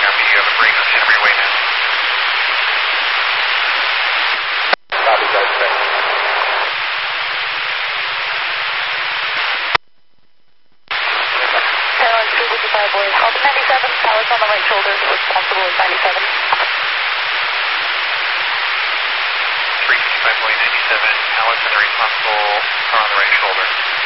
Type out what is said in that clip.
Copy, you have a break on Santa Maria Way now. Copy, Delta Bay. Carolyn 255 boys. Call 97, pallets on the right shoulder, responsible is 97. 355 boy 97, pallets and the responsible are on the right shoulder.